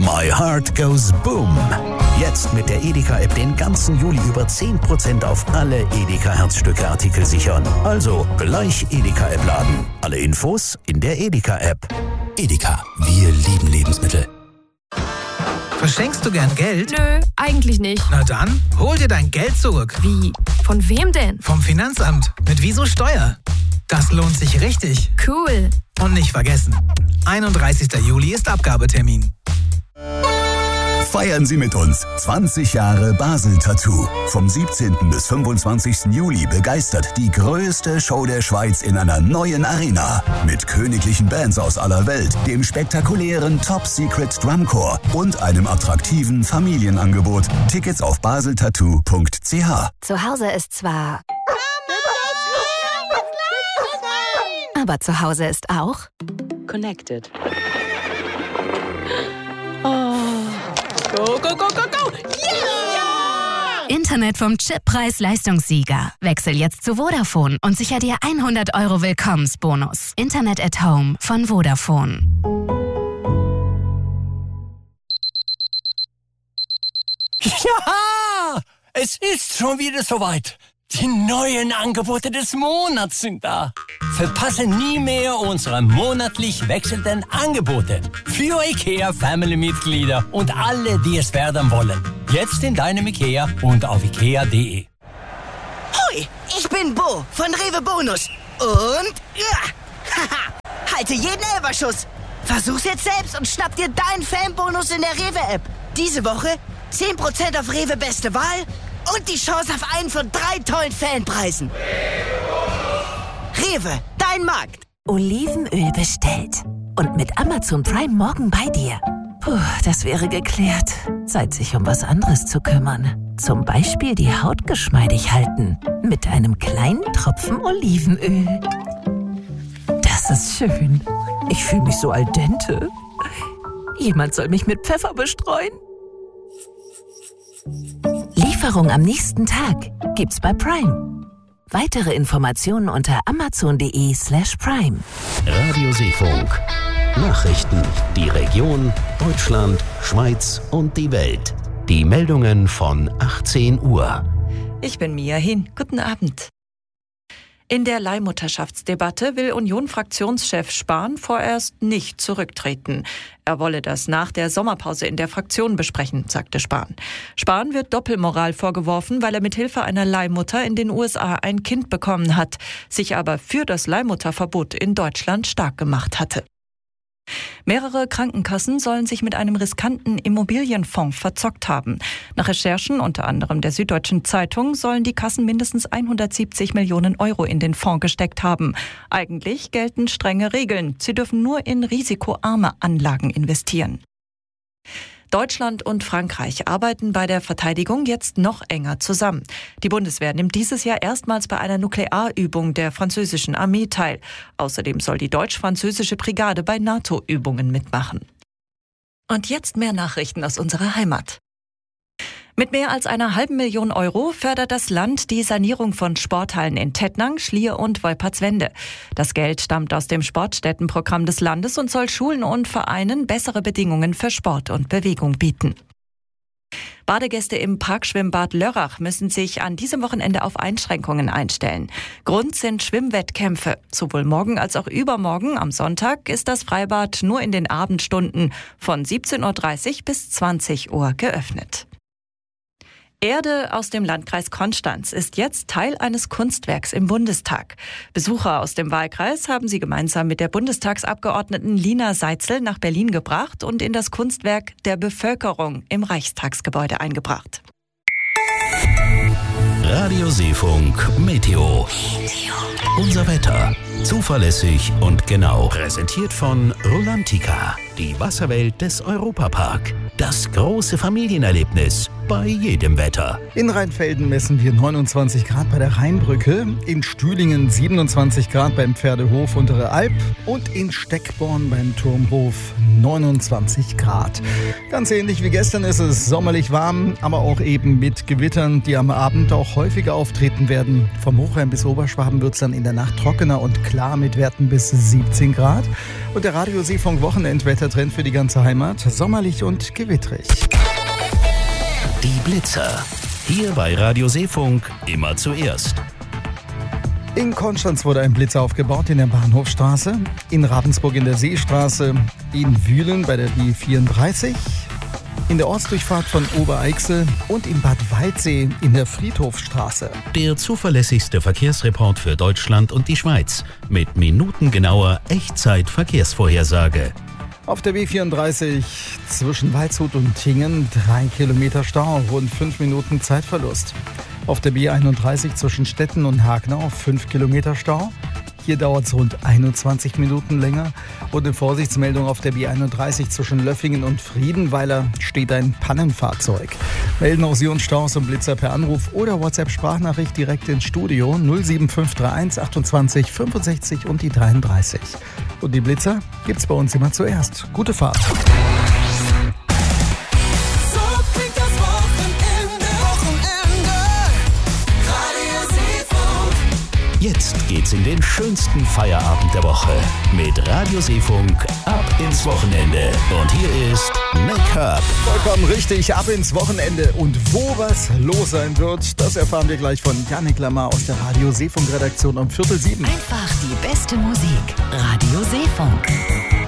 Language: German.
My Heart Goes Boom. Jetzt mit der Edeka-App den ganzen Juli über 10% auf alle Edeka-Herzstücke-Artikel sichern. Also gleich Edeka-App laden. Alle Infos in der Edeka-App. Edeka, wir lieben Lebensmittel. Verschenkst du gern Geld? Nö, eigentlich nicht. Na dann, hol dir dein Geld zurück. Wie? Von wem denn? Vom Finanzamt. Mit Wieso Steuer. Das lohnt sich richtig. Cool. Und nicht vergessen, 31. Juli ist Abgabetermin. Feiern Sie mit uns 20 Jahre Basel Tattoo. Vom 17. bis 25. Juli begeistert die größte Show der Schweiz in einer neuen Arena. Mit königlichen Bands aus aller Welt, dem spektakulären Top Secret Drumcore und einem attraktiven Familienangebot. Tickets auf baseltattoo.ch. Zu Hause ist zwar... Aber zu Hause ist auch... Connected. Oh. Go, go, go, go, go! Yeah! Internet vom Chip-Preis-Leistungssieger. Wechsel jetzt zu Vodafone und sicher dir 100 € Willkommensbonus. Internet at Home von Vodafone. Ja! Es ist schon wieder soweit. Die neuen Angebote des Monats sind da. Verpasse nie mehr unsere monatlich wechselnden Angebote. Für IKEA-Family-Mitglieder und alle, die es werden wollen. Jetzt in deinem IKEA und auf ikea.de. Hoi, ich bin Bo von Rewe Bonus. Und... Ja, halte jeden Elferschuss. Versuch's jetzt selbst und schnapp dir deinen Fanbonus in der Rewe-App. Diese Woche 10% auf Rewe Beste Wahl und die Chance auf einen von 3 tollen Fanpreisen. Rewe, dein Markt. Olivenöl bestellt. Und mit Amazon Prime morgen bei dir. Puh, das wäre geklärt. Zeit, sich um was anderes zu kümmern. Zum Beispiel die Haut geschmeidig halten. Mit einem kleinen Tropfen Olivenöl. Das ist schön. Ich fühle mich so al dente. Jemand soll mich mit Pfeffer bestreuen. Lieferung am nächsten Tag gibt's bei Prime. Weitere Informationen unter amazon.de/prime. Radio Seefunk. Nachrichten, die Region, Deutschland, Schweiz und die Welt. Die Meldungen von 18 Uhr. Ich bin Mia Hin. Guten Abend. In der Leihmutterschaftsdebatte will Union-Fraktionschef Spahn vorerst nicht zurücktreten. Er wolle das nach der Sommerpause in der Fraktion besprechen, sagte Spahn. Spahn wird Doppelmoral vorgeworfen, weil er mithilfe einer Leihmutter in den USA ein Kind bekommen hat, sich aber für das Leihmutterverbot in Deutschland stark gemacht hatte. Mehrere Krankenkassen sollen sich mit einem riskanten Immobilienfonds verzockt haben. Nach Recherchen unter anderem der Süddeutschen Zeitung sollen die Kassen mindestens 170 Millionen € in den Fonds gesteckt haben. Eigentlich gelten strenge Regeln. Sie dürfen nur in risikoarme Anlagen investieren. Deutschland und Frankreich arbeiten bei der Verteidigung jetzt noch enger zusammen. Die Bundeswehr nimmt dieses Jahr erstmals bei einer Nuklearübung der französischen Armee teil. Außerdem soll die deutsch-französische Brigade bei NATO-Übungen mitmachen. Und jetzt mehr Nachrichten aus unserer Heimat. Mit mehr als 500.000 € fördert das Land die Sanierung von Sporthallen in Tettnang, Schlier und Wolpertswende. Das Geld stammt aus dem Sportstättenprogramm des Landes und soll Schulen und Vereinen bessere Bedingungen für Sport und Bewegung bieten. Badegäste im Parkschwimmbad Lörrach müssen sich an diesem Wochenende auf Einschränkungen einstellen. Grund sind Schwimmwettkämpfe. Sowohl morgen als auch übermorgen am Sonntag ist das Freibad nur in den Abendstunden von 17:30 Uhr bis 20 Uhr geöffnet. Erde aus dem Landkreis Konstanz ist jetzt Teil eines Kunstwerks im Bundestag. Besucher aus dem Wahlkreis haben sie gemeinsam mit der Bundestagsabgeordneten Lina Seitzel nach Berlin gebracht und in das Kunstwerk der Bevölkerung im Reichstagsgebäude eingebracht. Radio Seefunk Meteo. Unser Wetter. Zuverlässig und genau. Präsentiert von Rolantica. Die Wasserwelt des Europapark. Das große Familienerlebnis bei jedem Wetter. In Rheinfelden messen wir 29 Grad bei der Rheinbrücke, in Stühlingen 27 Grad beim Pferdehof Untere Alp und in Steckborn beim Turmhof 29 Grad. Ganz ähnlich wie gestern ist es sommerlich warm, aber auch eben mit Gewittern, die am Abend auch häufiger auftreten werden. Vom Hochrhein bis Oberschwaben wird es dann in der Nacht trockener und klar mit Werten bis 17 Grad. Und der Radio Seefunk Wochenendwettertrend für die ganze Heimat, sommerlich und gewittrig. Die Blitzer. Hier bei Radio Seefunk immer zuerst. In Konstanz wurde ein Blitzer aufgebaut in der Bahnhofstraße, in Ravensburg in der Seestraße, in Wühlen bei der B34, in der Ortsdurchfahrt von Obereichsel und in Bad Waldsee in der Friedhofstraße. Der zuverlässigste Verkehrsreport für Deutschland und die Schweiz mit minutengenauer Echtzeit-Verkehrsvorhersage. Auf der B34 zwischen Waldshut und Tingen 3 Kilometer Stau, rund 5 Minuten Zeitverlust. Auf der B31 zwischen Stetten und Hagenau 5 Kilometer Stau. Hier dauert es rund 21 Minuten länger. Und eine Vorsichtsmeldung auf der B31 zwischen Löffingen und Friedenweiler steht ein Pannenfahrzeug. Melden auch Sie uns Staus und Blitzer per Anruf oder WhatsApp-Sprachnachricht direkt ins Studio 07531 28 65 und die 33. Und die Blitzer gibt's bei uns immer zuerst. Gute Fahrt. Jetzt geht's in den schönsten Feierabend der Woche mit Radio Seefunk ab ins Wochenende. Und hier ist Make-up. Vollkommen richtig, ab ins Wochenende. Und wo was los sein wird, das erfahren wir gleich von Jannik Lamar aus der Radio Seefunk Redaktion um 6:45. Einfach die beste Musik. Radio Seefunk.